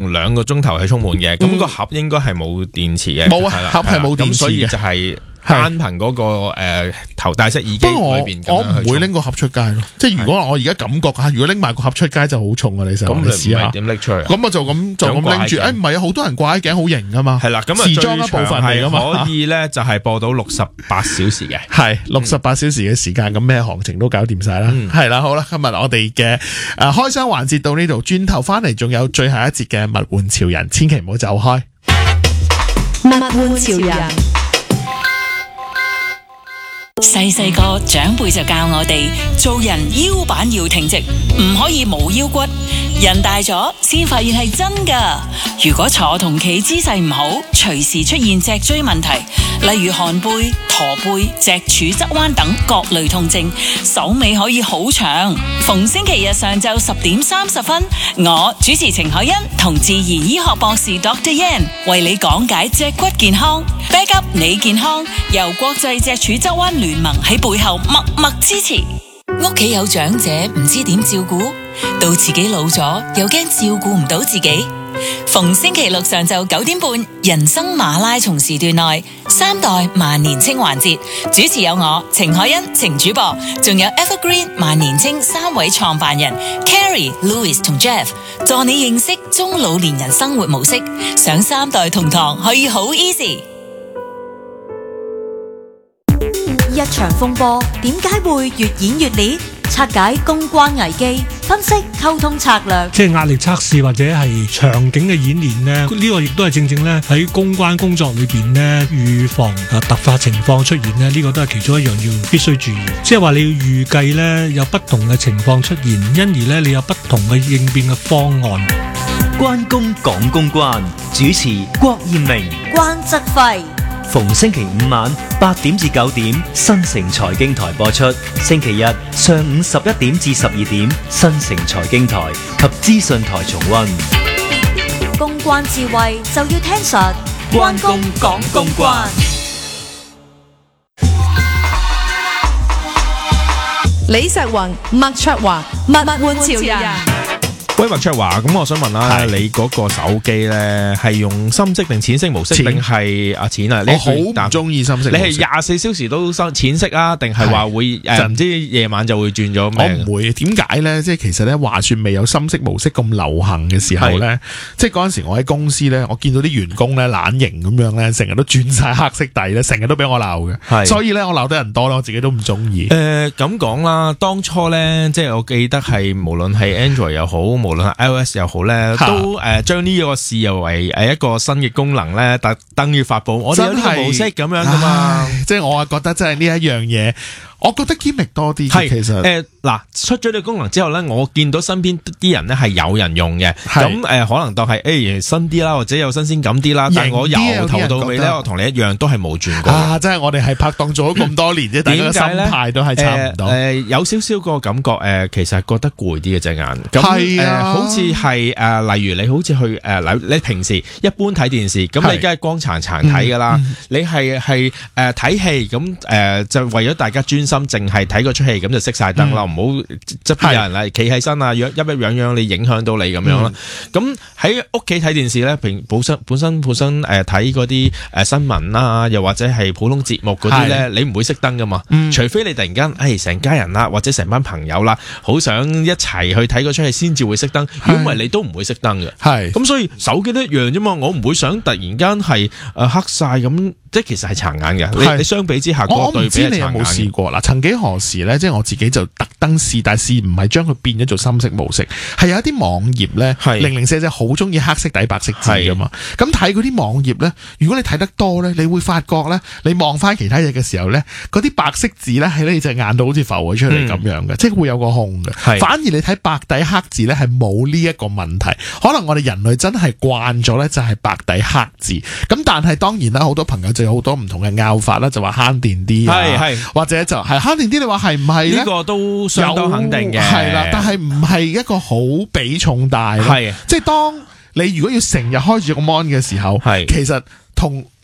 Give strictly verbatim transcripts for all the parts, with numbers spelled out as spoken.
用兩個鐘頭去充滿嘅，咁、嗯、個盒應該係冇電池嘅， 冇啊，盒係冇電池嘅， 所以就係、是。單憑嗰個誒頭戴式耳機裏邊， 我唔會拎個盒出街咯。即係如果我而家感覺嚇，如果拎埋個盒出街就好重啊！你成日你試下點拎出嚟？ 咁我就咁就咁拎住。誒唔係啊，好多人掛喺頸好型噶嘛。 係啦，咁啊時裝一部分嚟噶嘛。 可以咧就係播到六十八小時嘅， 係六十八小時嘅時間，咁咩行程都搞掂晒啦。係啦，好啦，今日我哋嘅誒開箱環節到呢度，轉頭翻嚟仲有最後一節嘅物玩潮人，千祈唔好走開。 物玩潮人。細細個長輩就教我哋做人腰板要挺直，唔可以冇腰骨。人大咗先發現係真噶。如果坐同企姿勢唔好，隨時出現脊椎問題，例如寒背、駝背、脊柱側彎等各類痛症，手尾可以好長。逢星期日上晝十點三十分，我主持程海欣同自然醫學博士 Doctor Yan 為你講解脊骨健康 ，back up 你健康，由國際脊柱側彎聯盟喺背後默默支持。屋企有長者唔知點照顧，到自己老咗又驚照顧唔到自己。逢星期六上晝九點半，人生馬拉松時段內，三代萬年青環節，主持有我程海欣、程主播，仲有 Evergreen 萬年青三位創辦人 Carrie、Louis 同 Jeff， 助你認識中老年人生活模式。上三代同堂可以好 easy。 一場風波點解會越演越烈？拆解公關危機，分析溝通策略。 即係壓力測試或者係場景嘅演練呢，呢、呢個亦都係正正咧喺公關工作裏邊呢，預防啊突發情況出現呢，呢、呢個都係其中一樣要必須注意。即係話你要預計呢有不同嘅情況出現，因而呢你有不同嘅應變嘅方案。 關公講公關，主持郭艷明、 關則輝。 逢星期五晚八點至九點，新城財經台播出；星期日上午十一點至十二點，新城財經台及資訊台重溫。 公關智慧就要聽實，關公講公關。 李石宏、麥卓華，物玩潮人。 喂，麥卓華，咁我想問啦，你嗰個手機咧係用深色定淺色模式，定係啊淺啊？你好唔中意深色模式。 你係廿四小時都深淺色啊？定係話會誒唔知夜晚就會轉咗咩？ 我唔會，點解咧？即係其實咧，話說未有深色模式咁流行嘅時候咧，即係嗰陣時我喺公司咧，我見到啲員工咧懶型咁樣咧，成日都轉晒黑色底咧，成日都俾我鬧嘅。所以咧，我鬧得人多咧，我自己都唔中意。 誒咁講啦，當初咧，即係我記得係無論係 Android 又好，無論係 iOS 又好咧，都誒將呢個視又為誒一個新嘅功能咧，特登要發佈。我哋有呢個模式咁樣噶嘛， 即係我啊覺得真係呢一樣嘢。我覺得堅力多啲， 係其實誒嗱出咗呢個功能之後咧，我見到身邊啲人咧係有人用嘅，咁誒可能當係誒新啲啦，或者有新鮮感啲啦，但係我由頭到尾咧，我同你一樣都係冇轉過。 啊，真係我哋係拍檔做咗咁多年啫，大家嘅心態都係差唔多。 誒有少少個感覺誒，其實係覺得攰啲嘅隻眼。 係啊， 好似係誒，例如你好似去誒，你平時一般睇電視，咁你梗係光殘殘睇噶啦，你係係誒睇戲咁誒，就為咗大家專心淨係睇嗰出戲，咁就熄晒燈啦，唔好側邊有人嚟企起身啊，一一樣樣你影響到你咁樣啦。咁喺屋企睇電視咧，平本身本身本身誒睇嗰啲誒新聞啦，又或者係普通節目嗰啲咧，你唔會熄燈噶嘛。除非你突然間誒成家人啦，或者成班朋友啦，好想一齊去睇嗰出戲，先至會熄燈。如果唔係，你都唔會熄燈嘅。係咁，所以手機都一樣啫嘛。我唔會想突然間係誒黑晒咁。即係其實係殘眼嘅，你你相比之下個對比係殘眼嘅。我唔知你有冇試過嗱？曾幾何時咧，即係我自己就特登試，但係試唔係將佢變咗做深色模式，係有一啲網頁咧，零零舍舍好中意黑色底白色字噶嘛。咁睇嗰啲網頁咧，如果你睇得多咧，你會發覺咧，你望翻其他嘢嘅時候咧，嗰啲白色字咧喺你隻眼度好似浮咗出嚟咁樣嘅，嗯、即係會有個空嘅。反而你睇白底黑字咧，係冇呢一個問題。可能我哋人類真係慣咗咧，就係白底黑字。咁但係當然啦，好多朋友就有好多唔同嘅拗法啦，就話慳電啲啊，或者就係慳電啲。你話係唔係咧？呢個都相當肯定嘅，係啦。但係唔係一個好比重大，係即係當你如果要成日開住個 mon 嘅時候，係其實同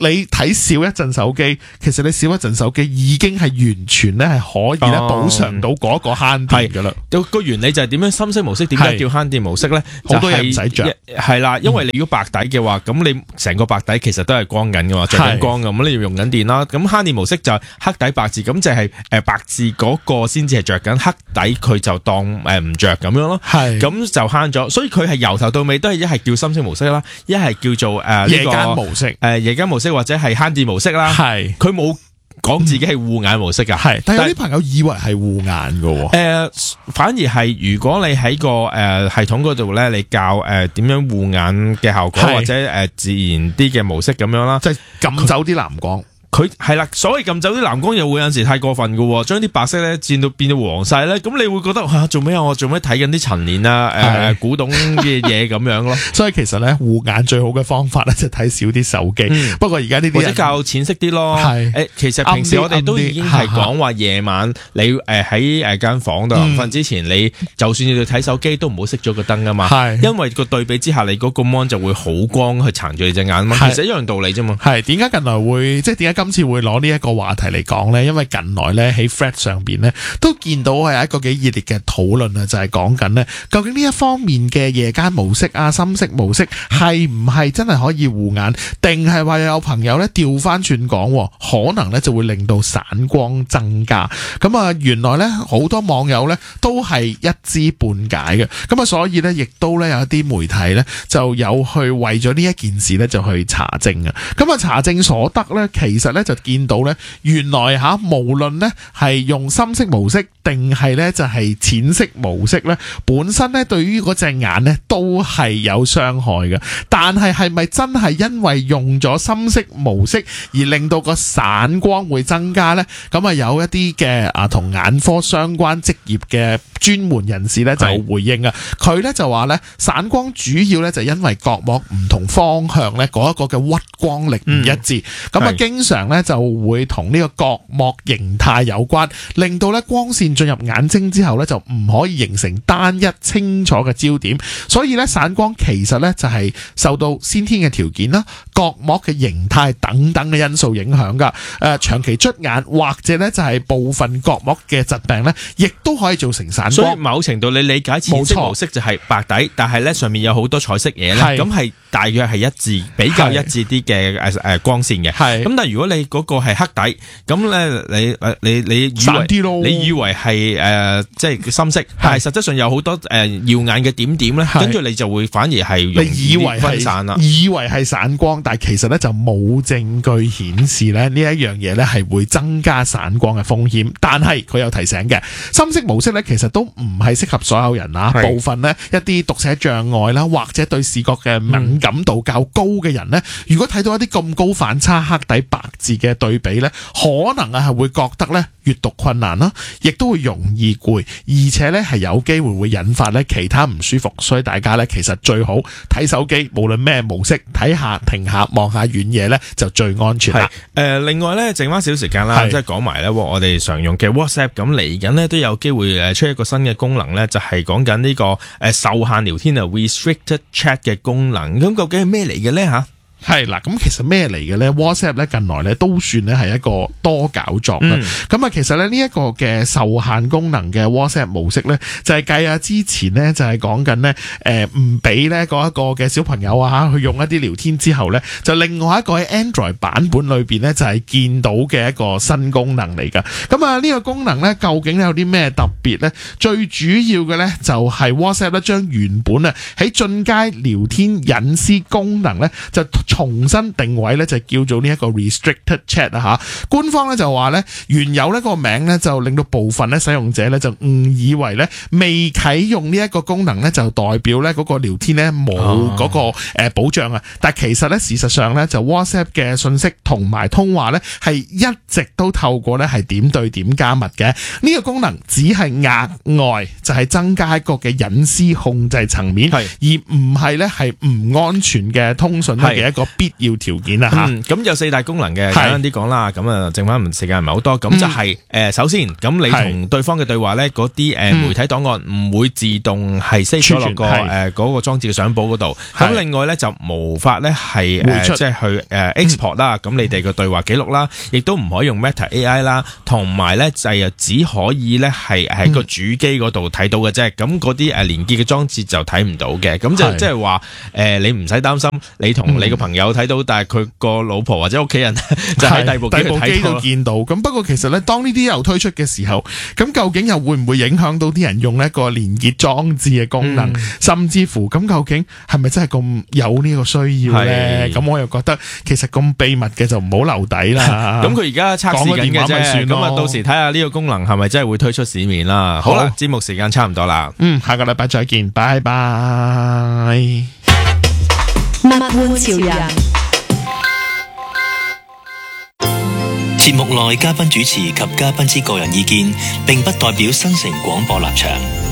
你睇少一陣手機，其實你少一陣手機已經係完全咧係可以咧補償到嗰個慳電噶啦。 個原理就係點樣深色模式？點解叫慳電模式咧？ 好多嘢唔使着， 係啦，因為你如果白底嘅話，咁你成個白底其實都係光緊噶嘛，着緊光咁，咁你要用緊電啦。咁慳電模式就係黑底白字，咁就係誒白字嗰個先至係着緊，黑底佢就當誒唔着咁樣咯。係咁就慳咗，所以佢係由頭到尾都係一係叫深色模式啦，一係叫做誒夜間模式， 誒夜間模式或者係慳電模式啦。係佢冇講自己係護眼模式噶，係、嗯， 但係有啲朋友以為係護眼噶，誒、 呃，反而係如果你喺個誒、呃、系統嗰度咧，你教誒點、呃、樣護眼嘅效果，或者誒、呃、自然啲嘅模式咁樣啦， 即係撳走啲藍光。 佢係啦，所謂撳走啲藍光又會有陣時太過分噶，將啲白色咧轉到變到黃晒咧，咁你會覺得吓做咩啊？我做咩睇緊啲陳年啊？誒、呃，古董嘅嘢咁樣咯。 所以其實咧護眼最好嘅方法咧就睇少啲手機、嗯。不過而家呢啲或者較淺色啲咯。係誒，其實平時我哋都已經係講話夜晚你誒喺誒間房度臨瞓之前，你就算要睇手機都唔好熄咗個燈啊嘛。係，因為個對比之下，你嗰個 mon 就會好光去殘住你隻眼啊嘛。其實一樣道理啫嘛。係點解近來會即係點解？今次會攞呢一個話題嚟講呢，因為近來呢喺 Thread 上邊呢都見到係一個幾熱烈嘅討論啊，就係講緊呢究竟呢一方面嘅夜間模式啊、深色模式係唔係真係可以護眼，定係話有朋友呢調翻轉講，可能呢就會令到散光增加。咁啊，原來呢好多網友呢都係一知半解嘅，咁啊，所以呢亦都呢有一啲媒體呢就有去為咗呢一件事呢就去查證啊。咁啊，查證所得呢，其實呢就見到咧，原來吓無論咧係用深色模式定係咧就係淺色模式咧，本身咧對於嗰隻眼咧都係有傷害嘅。但係係咪真係因為用咗深色模式而令到個散光會增加咧？咁啊有一啲嘅啊同眼科相關職業嘅專門人士咧就回應啊，佢咧就話咧散光主要咧就因為角膜唔同方向咧嗰一個嘅屈光力唔一致，咁、嗯、啊經常咧就會同呢個角膜形態有關，令到咧光線進入眼睛之後咧就唔可以形成單一清楚嘅焦點，所以咧散光其實咧就係受到先天嘅條件啦、角膜嘅形態等等嘅因素影響噶。誒、呃，長期捽眼或者咧就係部分角膜嘅疾病咧，亦都可以造成散光。 所以某程度你理解淺色模式就係白底，但係咧上面有好多彩色嘢咧，咁係大約係一致，比較一致啲嘅誒誒光線嘅。係咁，但係如果你嗰個係黑底，咁咧你你你以為你以為係誒即係深色，但係實質上有好多誒、呃、耀眼嘅點點咧，跟住你就會反而係你以為分散啦，以為係散光，但係其實咧就冇證據顯示咧呢一樣嘢咧係會增加散光嘅風險。但係佢有提醒嘅，深色模式咧其實都唔係適合所有人啊，部分呢一啲讀寫障礙啦，或者對視覺嘅敏感度較高嘅人呢、嗯，如果睇到一啲咁高反差黑底白字嘅對比呢，可能啊係會覺得呢閱讀困難啦，亦都會容易攰，而且呢係有機會會引發呢其他唔舒服，所以大家呢其實最好睇手機，無論咩模式，睇下停下望下遠嘢呢就最安全啦。誒、 呃，另外呢，剩翻少時間啦，即係講埋呢我哋常用嘅 WhatsApp 咁嚟緊呢都有機會誒出一個新嘅功能呢，就係講緊呢個誒受限聊天啊 Restricted Chat 嘅功能，咁究竟係咩嚟嘅呢？吓？ 係啦，咁其實咩嚟嘅咧 ？WhatsApp 咧近來咧都算咧係一個多搞作啦。咁、嗯、啊，其實咧呢一個嘅受限功能嘅 WhatsApp 模式咧，就係計啊之前咧就係講緊咧誒唔俾咧嗰一個嘅小朋友啊去用一啲聊天之後咧，就另外一個喺 Android 版本裏邊咧就係見到嘅一個新功能嚟噶。咁啊呢個功能咧究竟有啲咩特別咧？最主要嘅咧就係 WhatsApp 咧將原本啊喺進階聊天隱私功能咧就重新定位咧就叫做呢一個 restricted chat 啊吓，官方咧就話咧原有呢個名咧就令到部分咧使用者咧就誤以為咧未啟用呢一個功能咧就代表咧嗰個聊天咧冇嗰個誒保障啊，但係其實咧事實上咧就 WhatsApp 嘅信息同埋通話咧係一直都透過咧係點對點加密嘅，呢個功能只係額外就係增加一個嘅隱私控制層面，而唔係咧係唔安全嘅通訊嘅一個個必要條件啦吓。 咁、嗯、有四大功能嘅， 係簡單啲講啦。咁啊，剩翻時間唔係好多，咁就係、是、誒、呃，首先咁你同對方嘅對話咧，嗰啲誒媒體檔案唔會自動係 save 咗落個誒嗰個裝置嘅相簿嗰度。咁另外咧就無法咧係誒即係去誒 export 啦。咁、嗯、你哋嘅對話記錄啦，亦都唔可以用 Meta A I 啦，同埋咧就係只可以咧係喺個主機嗰度睇到嘅啫。咁嗰啲誒連結嘅裝置就睇唔到嘅。咁就即係話誒，你唔使擔心，你同你個朋友睇到，嗯、但係佢個老婆或者屋企人就喺第部機度睇到見到。咁不過其實咧，當呢啲又推出嘅時候，咁究竟又會唔會影響到啲人用一個連結裝置嘅功能，嗯、甚至乎咁究竟係咪真係咁有呢個需要咧？咁我又覺得其實咁秘密嘅就唔好留底啦。 咁佢而家測試緊嘅啫，咁啊到時睇下呢個功能係咪真係會推出市面啦。好啦，節目時間差唔多啦。 嗯，下個禮拜再見，拜拜。 物玩潮人。 節目內嘉賓主持及嘉賓之個人意見，並不代表新城廣播立場。